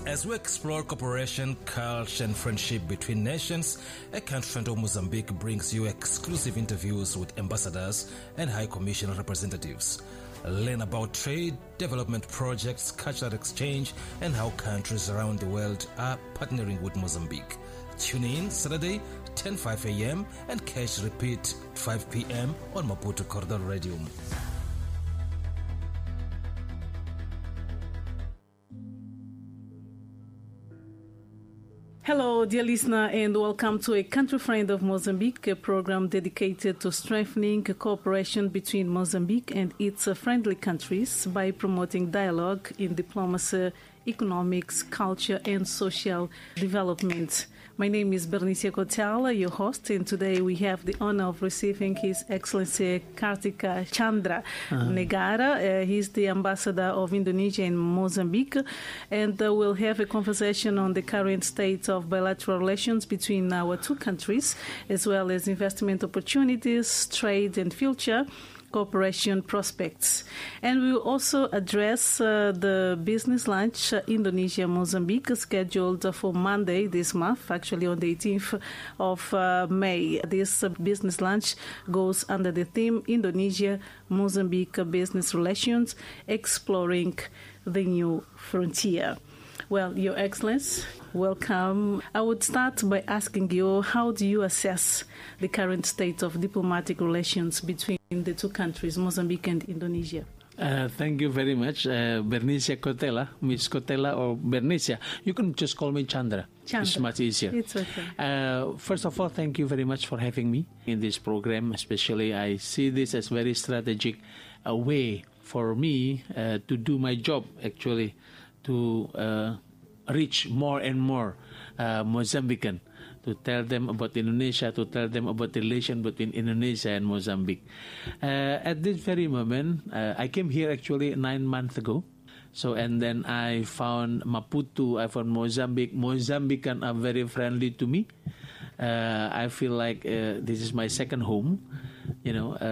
As we explore cooperation, culture, and friendship between nations, A Country Friend of Mozambique brings you exclusive interviews with ambassadors and High Commission representatives. Learn about trade, development projects, cultural exchange, and how countries around the world are partnering with Mozambique. Tune in Saturday, 10:05 a.m. and catch repeat 5 p.m. on Maputo Corridor Radio. Hello, dear listener, and welcome to A Country Friend of Mozambique, a program dedicated to strengthening cooperation between Mozambique and its friendly countries by promoting dialogue in diplomacy, economics, culture, and social development. My name is Bernicia Kotala, your host, and today we have the honor of receiving His Excellency Kartika Chandra Negara. He's the ambassador of Indonesia in Mozambique, and we'll have a conversation on the current state of bilateral relations between our two countries, as well as investment opportunities, trade, and future cooperation prospects. And we will also address the business lunch Indonesia-Mozambique scheduled for Monday this month, actually on the 18th of May. This business lunch goes under the theme Indonesia-Mozambique Business Relations, Exploring the New Frontier. Well, Your Excellency, welcome. I would start by asking you, how do you assess the current state of diplomatic relations between the two countries, Mozambique and Indonesia? Thank you very much, Bernicia Kotela, Miss Kotela or Bernicia. You can just call me Chandra. It's much easier. It's okay. First of all, thank you very much for having me in this program. Especially, I see this as very strategic way for me to do my job, actually, to reach more and more Mozambican, to tell them about Indonesia, to tell them about the relation between Indonesia and Mozambique. At this very moment, I came here actually 9 months ago. So, and then I found Maputo, I found Mozambique. Mozambican are very friendly to me. I feel like this is my second home, you know.